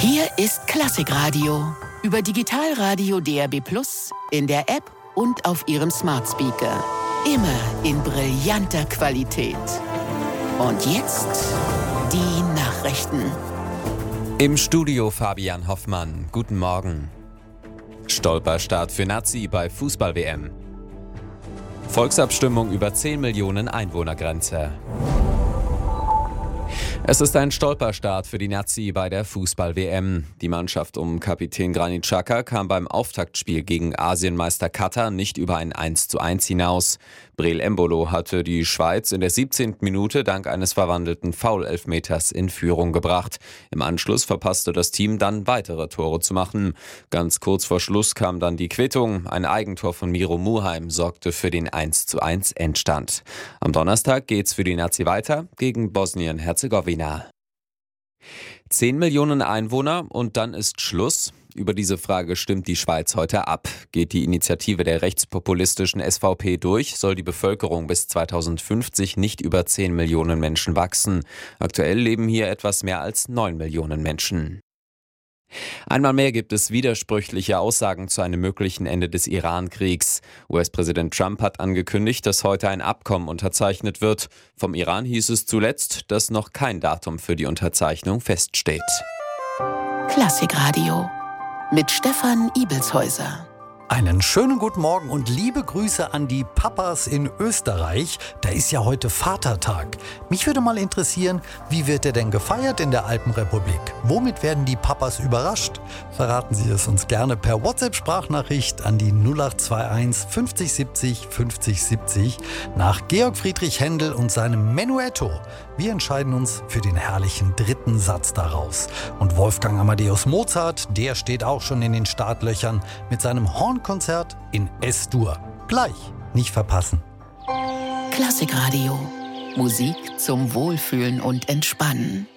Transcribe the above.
Hier ist Klassikradio. Über Digitalradio DAB+, in der App und auf Ihrem Smart Speaker. Immer in brillanter Qualität. Und jetzt die Nachrichten. Im Studio Fabian Hoffmann. Guten Morgen. Stolperstart für Nazi bei Fußball-WM. Volksabstimmung über 10 Millionen Einwohnergrenze. Es ist ein Stolperstart für die Nazi bei der Fußball-WM. Die Mannschaft um Kapitän Granit Xhaka kam beim Auftaktspiel gegen Asienmeister Katar nicht über ein 1:1 hinaus. Breel Embolo hatte die Schweiz in der 17. Minute dank eines verwandelten Foul-Elfmeters in Führung gebracht. Im Anschluss verpasste das Team dann weitere Tore zu machen. Ganz kurz vor Schluss kam dann die Quittung. Ein Eigentor von Miro Muheim sorgte für den 1:1 Endstand. Am Donnerstag geht's für die Nazi weiter gegen Bosnien-Herzegowina. 10 Millionen Einwohner und dann ist Schluss? Über diese Frage stimmt die Schweiz heute ab. Geht die Initiative der rechtspopulistischen SVP durch, soll die Bevölkerung bis 2050 nicht über 10 Millionen Menschen wachsen. Aktuell leben hier etwas mehr als 9 Millionen Menschen. Einmal mehr gibt es widersprüchliche Aussagen zu einem möglichen Ende des Iran-Kriegs. US-Präsident Trump hat angekündigt, dass heute ein Abkommen unterzeichnet wird. Vom Iran hieß es zuletzt, dass noch kein Datum für die Unterzeichnung feststeht. Klassikradio mit Stefan Ibelshäuser. Einen schönen guten Morgen und liebe Grüße an die Papas in Österreich. Da ist ja heute Vatertag. Mich würde mal interessieren, wie wird der denn gefeiert in der Alpenrepublik? Womit werden die Papas überrascht? Verraten Sie es uns gerne per WhatsApp-Sprachnachricht an die 0821 50 70 50 70 nach Georg Friedrich Händel und seinem Menuetto. Wir entscheiden uns für den herrlichen dritten Satz daraus. Und Wolfgang Amadeus Mozart, der steht auch schon in den Startlöchern mit seinem Hornkonzert in S-Dur. Gleich, nicht verpassen. Klassikradio. Musik zum Wohlfühlen und Entspannen.